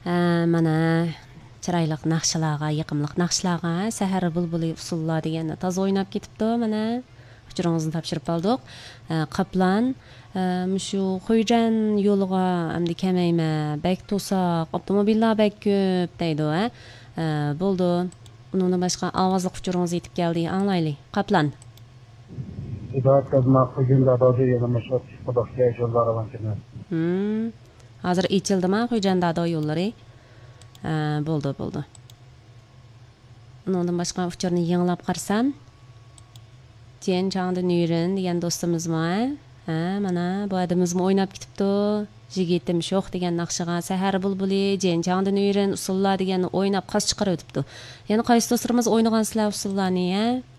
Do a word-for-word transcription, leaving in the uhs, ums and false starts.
Mana chiroyli naqshlarga, yiqimliq naqshlarga, sahar bulbuli usullar deganni toza o'ynab ketibdi. Mana uchuringizni topshirib oldik. Qaplan shu Xo'jan yo'liga hamda kamayma, bak to'saq, avtomobillar bak ko'p deydi, ha. Bo'ldi. Undan boshqa ovozli uchuringiz yetib keldi, anglayli. Qaplan. İdaat kazma Xo'jan dadoda yana shu xudoga yo'llar avancini. Hmm. Hozir ichildimi Xo'jan dado yo'llari? Bo'ldi, bo'ldi. Undan boshqa uchurni yanglab qarsam, Jen Changda Nüren degan do'stimizmi? Ha, mana bu adamizmi o'ynab ketibdi. Jigitim sho'x degan naqshiga sahar bulbuli, Jen Changda Nüren usullar deganni o'ynab qas chiqarib o'tibdi. Yana qaysi do'stlarimiz o'ynagan sizlar usullarni, ha?